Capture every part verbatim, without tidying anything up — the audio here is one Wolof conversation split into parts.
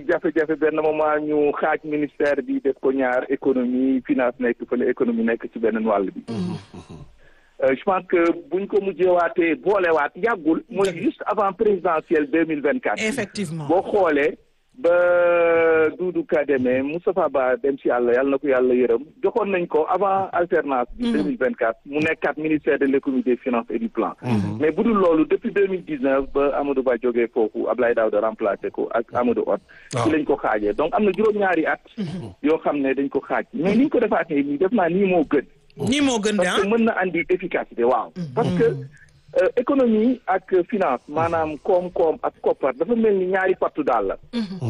jafe-jafe benn moment ñu xaaj ministère bi def ko ñaar économie finance nekk fële économie nekk ci beneen wàll bi. je pense que buñ ko mujjeewaatee boolewaat yàggul. mooy juste avant présidentielle deux mille vingt quatre. effectivement boo xoolee ba Doudou Ka demee Moustapha Ba dem si yàlla yàlla na ko yàlla yërëm joxoon nañ ko avant alternance bi deux mille vingt quatre mu nekkaat ministère de l'économie des finances et du plan. mais bu dul loolu depuis deux mille dix neuf ba Amadou Ba jógee foofu Abdoulaye Daouda remplacé ko ak Amadou Hott. ci lañ ko xaajee donc am na juróom-ñaari at. yoo xam ne dañ ko xaaj mais ni ñu ko defaatee nii def naa nii moo gën. nii moo gën parce que mën na andi efficacité waaw. parce que économie ak finance maanaam koom-koom ak koppar dafa mel ni ñaari pattu daal la.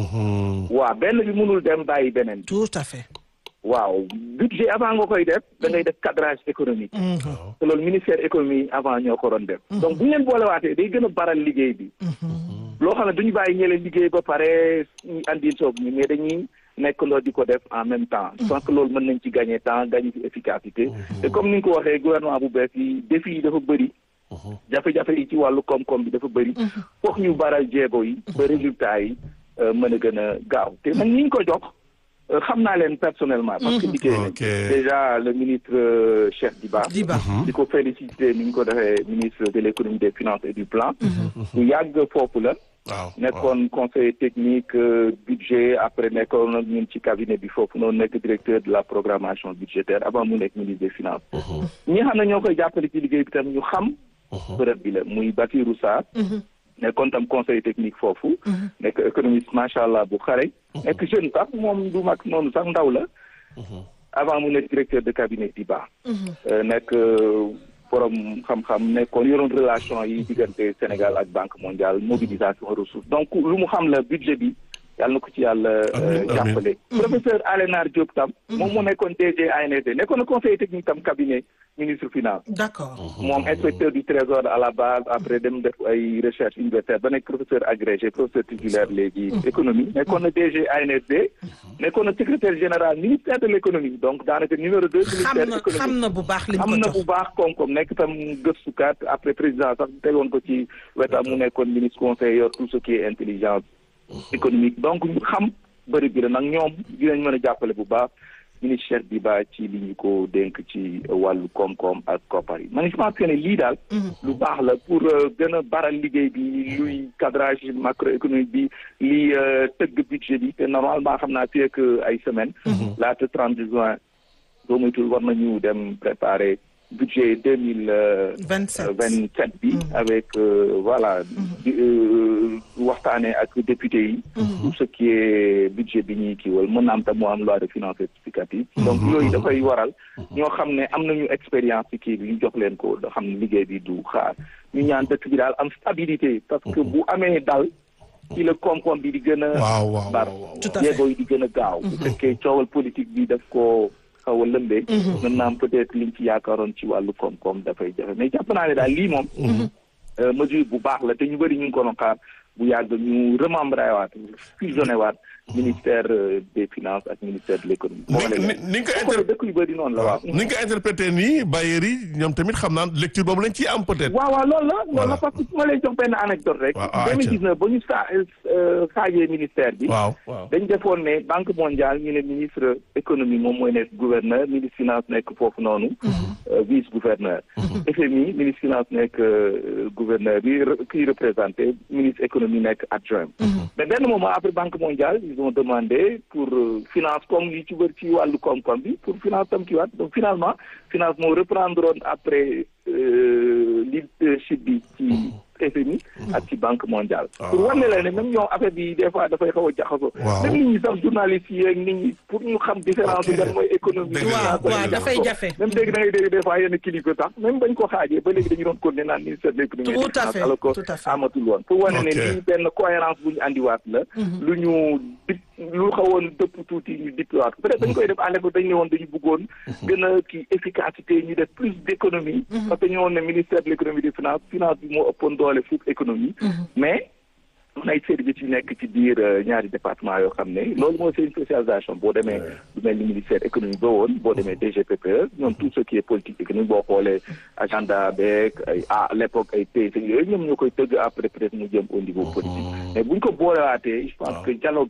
waaw benn bi mënul dem bàyyi beneen. tout à fait. waaw budget avant nga koy def da ngay def cadrage économique. te loolu ministère économie avant ñoo ko doon def. donc bu ñu leen boolewaatee day gën a baral liggéey bi. loo xam ne duñu bàyyi ñële liggéey ba pare ñu andi soog ñu mais dañuy. nekk loo di ko def en même temps je pense que loolu mën nañ ci gagner temps gagner ci efficacité te comme ni nga ko waxee gouvernement bu bees yi défi yi dafa bëri jafe-jafe yi ci wàllu koom-koom bi dafa bëri foog ñu baral jéego yi ba résultat yi mën a gën a gaaw te man ñi ñu ko jox xam naa leen personnellement parce que liggéey nañ déjà le ministre Cheikh Diba di ko féliciter ni ñu ko defee ministre de l'économie des finances et du plan bu yàgg foofu la waaw nekkoon conseiller technique budget après nekkoon nag ñun ci cabinet bi foofu noonu nekk directeur de la programmation budgétaire avant mu nekk ministre des finances. ñi xam ne ñoo koy jàppale ci liggéey bi tam ñu xam. bërëb bi la muy Batirou Sarr. nekkoon tam conseiller technique foofu. nekk économiste macha allah bu xare. nekk jeune sax moom du mag noonu sax ndaw la. avant mu nekk directeur de cabinet Diba. nekk. borom xam-xam nekkoon yoroon relation yi diggante Sénégal ak Banque mondiale mobilisation ressources donc lu mu xam la budget bi yàlla na ko ci yàlla jàppale professeur Alénar Diop tam moom moo nekkoon D G A N S D nekkoon na conseiller technique tam cabinet ministre finance d'accord moom inspecteur du trésor à la base après dem def ay recherche universitaire ba nekk professeur agrégé professeur titulaire léegi économie nekkoon na D G A N S D nekkoon na secrétaire général ministère de l'économie donc daanaka numéro deux ministère économie xam na bu baax li xam na bu baax koom-koom nekk tam gëstukat après président sax tegoon ko ci wetam mu nekkoon ministre conseiller yor tout ce qui est intelligence économique donc ñu xam bëri bi la nag ñoom dinañ mën a jàppale bu baax ministre Cheikh Diba ci li ñu ko dénk ci wàllu koom-koom ak koppar yi man je pense que ne lii daal lu baax la pour gën a baral liggéey bi luy cadrage macroéconomique bi liy tëgg budget bi te normalement xam naa fii ak ay semaines laata trente juin doo moytul war nañu dem préparer budget deux mille vingt-sept bi avec voilà waxtaanee ak député yi tout ce qui est budget bi ñuy kiiwal mën na am tam moo am loi de finances rectificative donc yooyu dafay waral ñoo xam ne am nañu expérience ci kii bi ñu jox leen ko da xam ne liggéey bi du xaar ñu ñaan dëkk bi daal am stabilité parce que bu amee dal ci la koom-koom bi di gën a bar jéego yi di gën a gaaw bu fekkee coowal politique bi daf ko xaw a lëmbee mën naa am peut-être liñ ci yaakaaroon ci wàllu koom-koom dafay jafe mais jàpp naa ne daal lii moom mesure bu baax la te ñu bëri ñu ngi ko doon xaar bu yàgg ñu remembré waat fusionné waat ministère des finances ak ministère de l'économie. ni nga ko inter dëkk yu bëri noonu la waaw. ni nga ko interprété nii bailleurs yi ñoom tamit xam naa lecture boobu lañ ciy am peut-être. waaw waaw loolu la loolu la parce que su ma lay jox benn anecdote rek. waaw deux mille dix-neuf ba ñu saa xaajee ministère bi. waaw waaw dañ defoon ne banque mondiale ñu ne ministre économie moom mooy nekk gouverneur ministre finance nekk foofu noonu. vice gouverneur. F M I ministre finance nekk gouverneur bi kii représenté ministre économie nekk adjoint. mais benn moment après banque mondiale ils ont demandé pour finance comme li ci wër ci wàllu koom-koom bi pour finance tam ki waat donc finalement finance moo reprendre après leadership bi ci F M I ak ci banque mondiale pour wane la ne même ñoom affaire bi des fois dafay xaw a jaxasoo même nit ñi sax journalistes yi ak nit ñi pour ñu xam différence bi lan mooy économie waaw waaw dafay jafe même dégg da ngay dégg des fois yenn kilifa sax même bañ ko xaajee ba léegi dañu doon continuer naan ministère de l'économie tout à fait alors que tout à fait amatul woon pour wane ne lii benn cohérence bu ñu andiwaat la lu ñu dip lu xawoon dëpp tuuti ñu diplowaat peut-être dañ koy def à l'époque dañ ne woon dañu bëggoon gën a kii efficacité ñu def plus d'économie parce que ñu woon ne ministère de l'économie des finances finance bi moo ëppoon doole fuuf économie mais am na ay services yu nekk ci biir ñaari département yoo xam ne loolu mooy seen spécialisation boo demee lu mel ni ministère économie ba woon boo demee D G P P E ñoom tout ce qui est politique économique boo xoolee agenda beeg ay à l'époque ay P S E yooyu ñoom ñoo koy tëgg après peut-être mu jëm au niveau politique mais buñ ko boolewaatee je pense que dialogue